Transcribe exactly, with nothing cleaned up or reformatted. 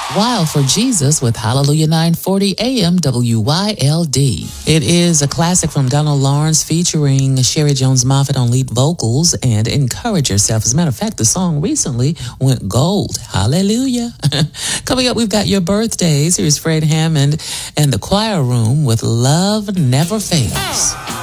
Wild for Jesus with Hallelujah nine forty A M W Y L D. It is a classic from Donald Lawrence featuring Sherry Jones Moffett on lead vocals and Encourage Yourself. As a matter of fact, the song recently went gold. Hallelujah. Coming up, we've got your birthdays. Here's Fred Hammond and the Choir Room with Love Never Fails.